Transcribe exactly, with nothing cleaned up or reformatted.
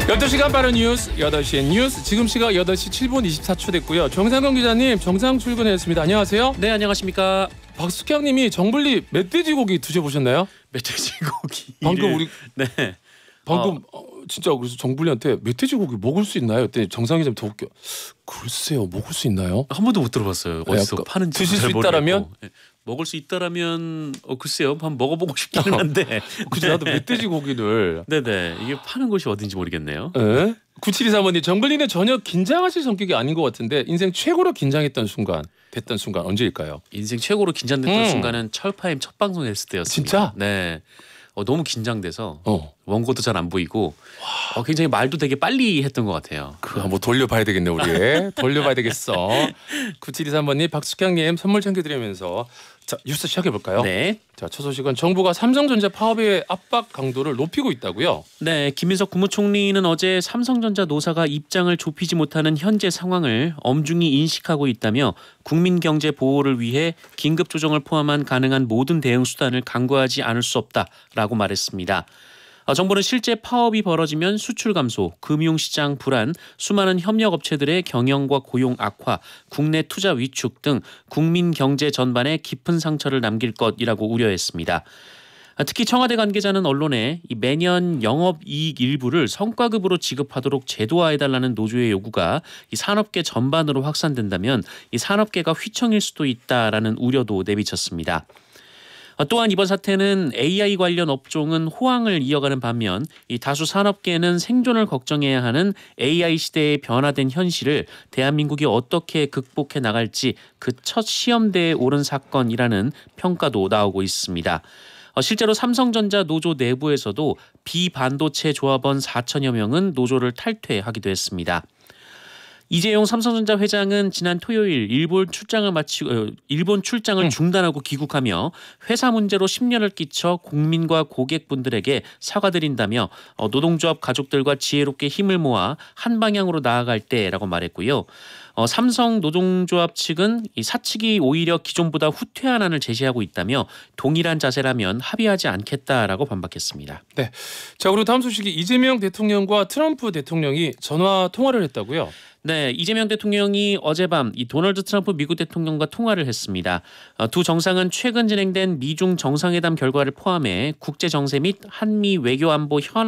열두 시간 빠른 뉴스 여덟 시의 뉴스 지금 시각 여덟 시 칠 분 이십사 초 됐고요. 정상근 기자님 정상 출근했습니다. 안녕하세요. 네, 안녕하십니까. 박숙향 님이 정블리 멧돼지고기 드셔보셨나요? 멧돼지고기 방금 우리 네 방금 어. 어, 진짜 그래서 정블리한테 멧돼지고기 먹을 수 있나요? 그때 정상 기자님 더 웃겨. 글쎄요, 먹을 수 있나요? 한 번도 못 들어봤어요. 어디서 네, 파는지 드실 수 있다라면? 네. 먹을 수 있다라면 어 글쎄요, 한번 먹어보고 싶기는 한데. 그죠, 나도 멧돼지고기를. 네네, 이게 파는 곳이 어딘지 모르겠네요. 네. 구칠이삼 번님 정블리는 전혀 긴장하실 성격이 아닌 것 같은데 인생 최고로 긴장했던 순간, 됐던 순간 언제일까요? 인생 최고로 긴장됐던 음. 순간은 철파임 첫 방송 했을 때였습니다. 진짜? 네. 어, 너무 긴장돼서 어. 원고도 잘 안 보이고 어, 굉장히 말도 되게 빨리 했던 것 같아요. 그 한번 돌려봐야 되겠네 우리. 돌려봐야 되겠어. 구칠이삼 번님 박숙향님 선물 챙겨드리면서 자 뉴스 시작해볼까요? 네. 자, 첫 소식은 정부가 삼성전자 파업의 압박 강도를 높이고 있다고요? 네, 김민석 국무총리는 어제 삼성전자 노사가 입장을 좁히지 못하는 현재 상황을 엄중히 인식하고 있다며 국민 경제 보호를 위해 긴급 조정을 포함한 가능한 모든 대응 수단을 강구하지 않을 수 없다라고 말했습니다. 정부는 실제 파업이 벌어지면 수출 감소, 금융시장 불안, 수많은 협력업체들의 경영과 고용 악화, 국내 투자 위축 등 국민 경제 전반에 깊은 상처를 남길 것이라고 우려했습니다. 특히 청와대 관계자는 언론에 매년 영업이익 일부를 성과급으로 지급하도록 제도화해달라는 노조의 요구가 이 산업계 전반으로 확산된다면 이 산업계가 휘청일 수도 있다라는 우려도 내비쳤습니다. 또한 이번 사태는 에이아이 관련 업종은 호황을 이어가는 반면 이 다수 산업계는 생존을 걱정해야 하는 에이아이 시대의 변화된 현실을 대한민국이 어떻게 극복해 나갈지 그 첫 시험대에 오른 사건이라는 평가도 나오고 있습니다. 실제로 삼성전자 노조 내부에서도 비반도체 조합원 사천여 명은 노조를 탈퇴하기도 했습니다. 이재용 삼성전자 회장은 지난 토요일 일본 출장을 마치고 일본 출장을 중단하고 귀국하며 회사 문제로 심려를 끼쳐 국민과 고객분들에게 사과드린다며 노동조합 가족들과 지혜롭게 힘을 모아 한 방향으로 나아갈 때라고 말했고요. 어, 삼성 노동조합 측은 이 사측이 오히려 기존보다 후퇴한 안을 제시하고 있다며 동일한 자세라면 합의하지 않겠다라고 반박했습니다. 네. 자, 그리고 다음 소식이 이재명 대통령과 트럼프 대통령이 전화 통화를 했다고요? 네, 이재명 대통령이 어젯밤 이 도널드 트럼프 미국 대통령과 통화를 했습니다. 어, 두 정상은 최근 진행된 미중 정상회담 결과를 포함해 국제 정세 및 한미 외교 안보 현안